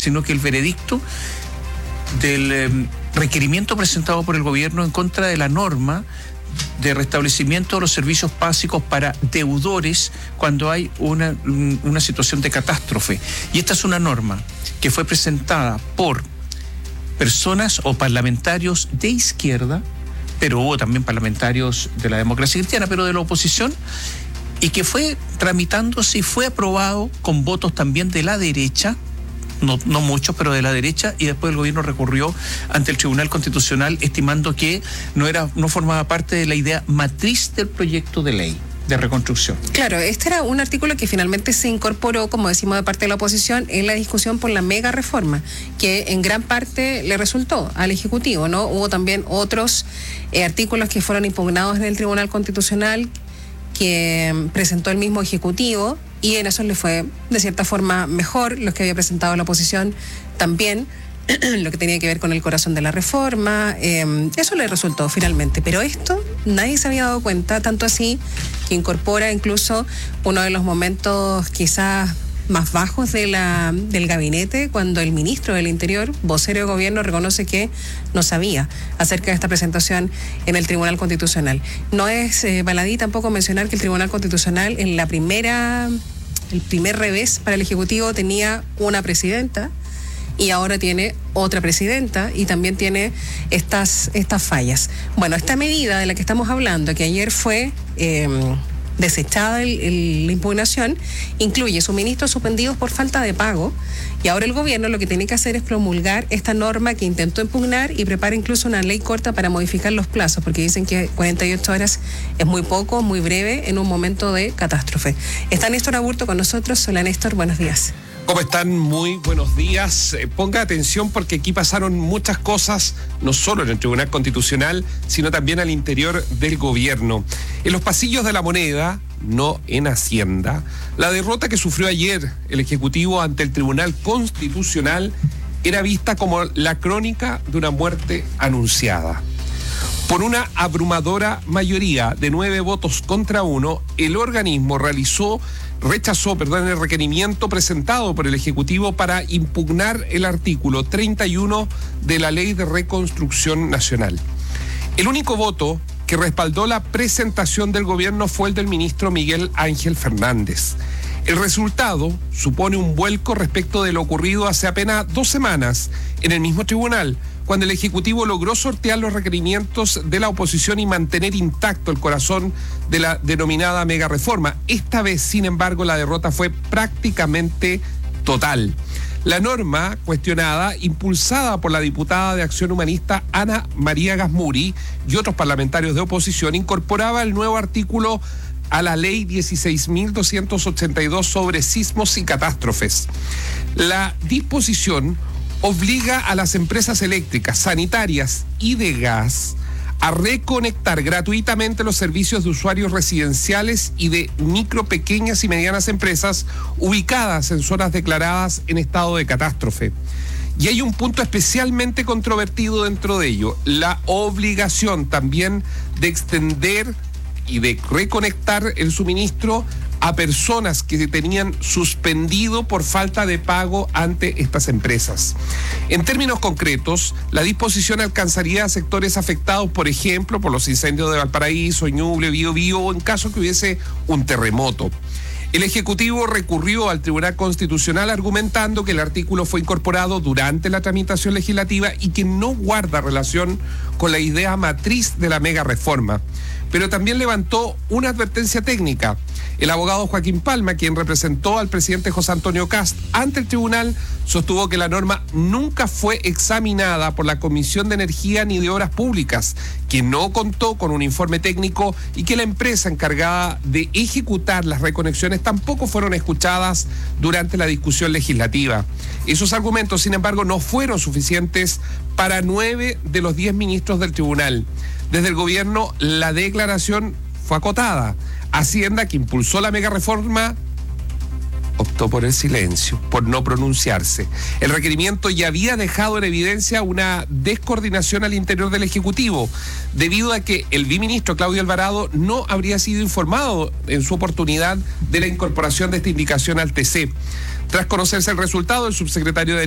sino que el veredicto del requerimiento presentado por el gobierno en contra de la norma de restablecimiento de los servicios básicos para deudores cuando hay una situación de catástrofe. Y esta es una norma que fue presentada por personas o parlamentarios de izquierda, pero hubo también parlamentarios de la democracia cristiana, pero de la oposición, y que fue tramitándose y fue aprobado con votos también de la derecha, no muchos, pero de la derecha, y después el gobierno recurrió ante el Tribunal Constitucional estimando que no formaba parte de la idea matriz del proyecto de ley de reconstrucción. Claro, este era un artículo que finalmente se incorporó, como decimos, de parte de la oposición en la discusión por la mega reforma, que en gran parte le resultó al Ejecutivo, ¿no? Hubo también otros artículos que fueron impugnados en el Tribunal Constitucional que presentó el mismo Ejecutivo, y en eso le fue de cierta forma mejor. Los que había presentado la oposición también, lo que tenía que ver con el corazón de la reforma, eso le resultó finalmente. Pero esto nadie se había dado cuenta, tanto así que incorpora incluso uno de los momentos quizás más bajos del gabinete, cuando el ministro del Interior, vocero de gobierno, reconoce que no sabía acerca de esta presentación en el Tribunal Constitucional. No es baladí tampoco mencionar que el Tribunal Constitucional en el primer revés para el Ejecutivo tenía una presidenta y ahora tiene otra presidenta y también tiene estas fallas. Bueno, esta medida de la que estamos hablando, que ayer fue desechada la impugnación, incluye suministros suspendidos por falta de pago, y ahora el gobierno lo que tiene que hacer es promulgar esta norma que intentó impugnar y prepara incluso una ley corta para modificar los plazos, porque dicen que 48 horas es muy poco, muy breve en un momento de catástrofe. Está Néstor Aburto con nosotros. Hola Néstor, buenos días. ¿Cómo están? Muy buenos días. Ponga atención porque aquí pasaron muchas cosas, no solo en el Tribunal Constitucional, sino también al interior del gobierno. En los pasillos de la Moneda, no en Hacienda, la derrota que sufrió ayer el Ejecutivo ante el Tribunal Constitucional era vista como la crónica de una muerte anunciada. Por una abrumadora mayoría de 9 votos contra 1, el organismo rechazó el requerimiento presentado por el Ejecutivo para impugnar el artículo 31 de la Ley de Reconstrucción Nacional. El único voto que respaldó la presentación del gobierno fue el del ministro Miguel Ángel Fernández. El resultado supone un vuelco respecto de lo ocurrido hace apenas 2 semanas en el mismo tribunal, cuando el Ejecutivo logró sortear los requerimientos de la oposición y mantener intacto el corazón de la denominada mega reforma. Esta vez, sin embargo, la derrota fue prácticamente total. La norma cuestionada, impulsada por la diputada de Acción Humanista Ana María Gasmuri y otros parlamentarios de oposición, incorporaba el nuevo artículo a la ley 16.282 sobre sismos y catástrofes. La disposición obliga a las empresas eléctricas, sanitarias y de gas a reconectar gratuitamente los servicios de usuarios residenciales y de micro, pequeñas y medianas empresas ubicadas en zonas declaradas en estado de catástrofe. Y hay un punto especialmente controvertido dentro de ello: la obligación también de extender y de reconectar el suministro a personas que tenían suspendido por falta de pago ante estas empresas. En términos concretos, la disposición alcanzaría a sectores afectados, por ejemplo, por los incendios de Valparaíso, Ñuble, Biobío, o en caso que hubiese un terremoto. El Ejecutivo recurrió al Tribunal Constitucional argumentando que el artículo fue incorporado durante la tramitación legislativa y que no guarda relación con la idea matriz de la mega reforma. Pero también levantó una advertencia técnica. El abogado Joaquín Palma, quien representó al presidente José Antonio Kast ante el tribunal, sostuvo que la norma nunca fue examinada por la Comisión de Energía ni de Obras Públicas, que no contó con un informe técnico, y que la empresa encargada de ejecutar las reconexiones tampoco fueron escuchadas durante la discusión legislativa. Esos argumentos, sin embargo, no fueron suficientes para 9 de los 10 ministros del tribunal. Desde el gobierno, la declaración fue acotada. Hacienda, que impulsó la mega reforma, optó por el silencio, por no pronunciarse. El requerimiento ya había dejado en evidencia una descoordinación al interior del Ejecutivo, debido a que el viceministro Claudio Alvarado no habría sido informado en su oportunidad de la incorporación de esta indicación al TC. Tras conocerse el resultado, el subsecretario de